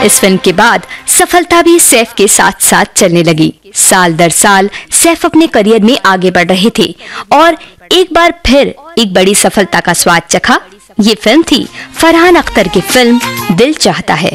इस फिल्म के बाद सफलता भी सैफ के साथ साथ चलने लगी। साल दर साल सैफ अपने करियर में आगे बढ़ रहे थे और एक बार फिर एक बड़ी सफलता का स्वाद चखा। ये फिल्म थी फरहान अख्तर की फिल्म दिल चाहता है।